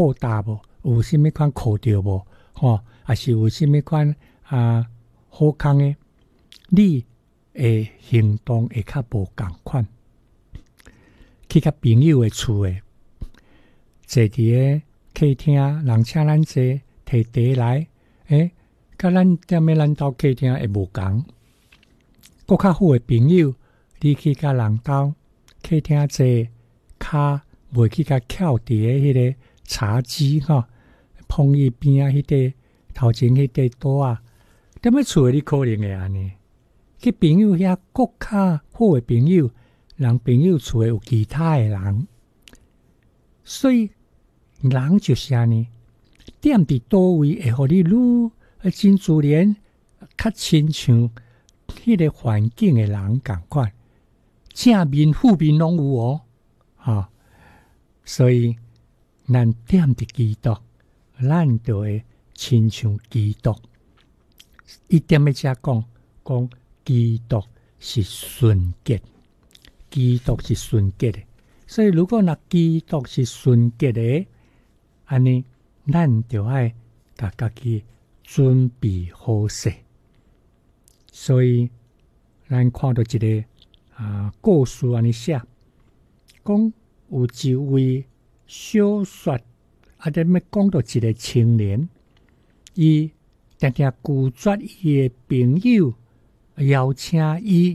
扩大无？有啥物款考着无？还是有啥物款好康诶？你诶行动会较无共款。去甲朋友诶厝诶，坐伫诶客厅，人请咱坐，摕茶来，甲咱踮咧咱兜客厅会无共。搁较好诶朋友，你去甲人兜客厅坐，骹袂去甲翘伫诶迄个茶几碰伊边仔迄块头前迄块桌啊，踮咧厝诶你可能会安尼。去朋友遐搁较好诶朋友，人朋友厝诶有其他诶人，所以人就是安尼，踮伫倒位会互你愈真自然，较亲像迄个环境诶人共款，正面负面拢有所以咱踮伫基督，咱就会亲像基督。伊踮咧遮讲基督是纯洁，基督是纯洁的。所以如果若基督是纯洁的，安尼咱就爱甲家己准备好势。所以咱看到一个故事安尼写，讲有一位小说在要讲到一个青年，伊定定拒绝伊的朋友邀请伊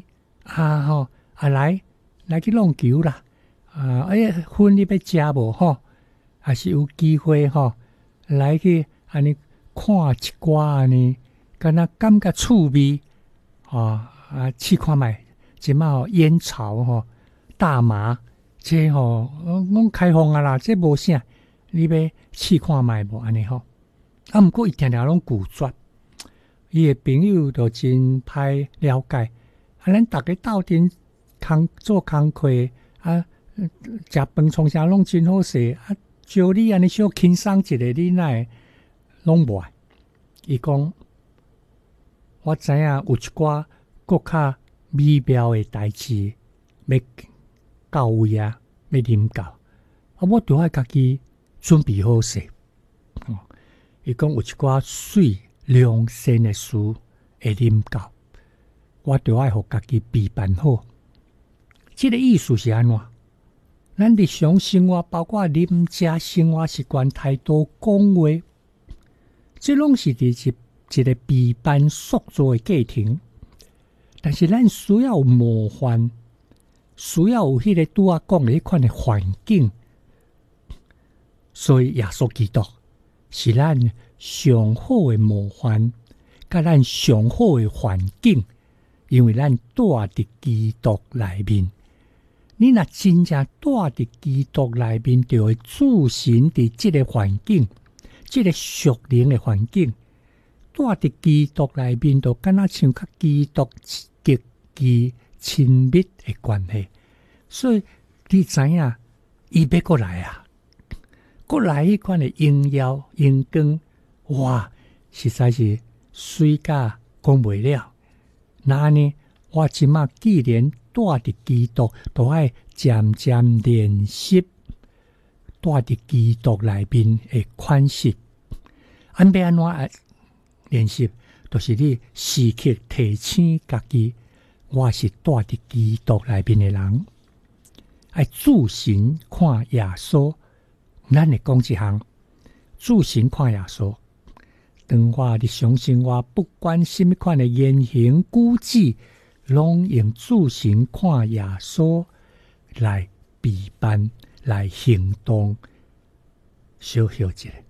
来去弄球啦，薰你要食无还是有机会来去安尼看一寡安尼，敢若感觉趣味试看觅，即马烟草大麻，这拢开放啊啦，这无啥，你要试看觅无安尼毋过伊定定拢拒绝，伊的朋友就真歹了解，咱逐个斗阵做工课食饭创啥拢真好势招你安尼小轻松一下，你哪会拢无？伊讲我知影有一寡搁较美妙的代志要到位要啉到我就爱家己准备好势伊讲有一寡水良善的事会啉到，我就爱互家己备办好。这个意思是安怎？咱日常生活包括啉食生活习惯态度讲话，这拢是伫一个备办塑造的过程。但是咱需要有模范，需要有迄个拄仔讲的迄款的环境，所以耶稣基督是咱上好的模范，甲咱上好的环境，因为咱住伫基督内面。你若真正住伫基督内面，就会自行伫这个环境，这个属灵的环境，住伫基督内面，就敢若像甲基督极其亲密的关系。所以你知影，伊要过来过来迄款的荣耀荣光，哇，实在是水甲讲袂了。那安尼，我即马既然住伫基督，就爱渐渐练习住伫基督内面的款式。要安怎练习？就是你时刻提醒家己，我是住伫基督内面的人，爱自行看耶稣。咱会讲一项，自行看耶稣。当我日常生活，不管什么款的言行举止，拢用自行看耶稣来备办、来行动。小休一下。